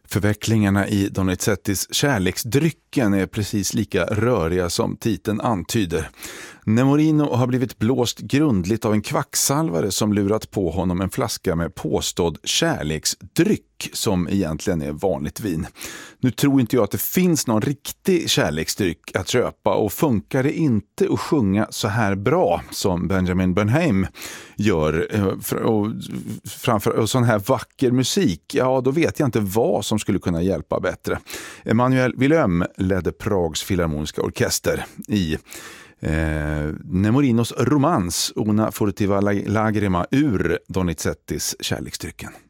Förvecklingarna i Donizettis kärleksdrycken är precis lika röriga som titeln antyder. Nemorino har blivit blåst grundligt av en kvacksalvare som lurat på honom en flaska med påstådd kärleksdryck som egentligen är vanligt vin. Nu tror inte jag att det finns någon riktig kärleksdryck att köpa, och funkar det inte att sjunga så här bra som Benjamin Bernheim gör och framför sån här vacker musik, ja då vet jag inte vad som skulle kunna hjälpa bättre. Emmanuel Willem ledde Prags filharmoniska orkester i Nemorinos romans Una furtiva lagrima ur Donizettis kärleksdrycken.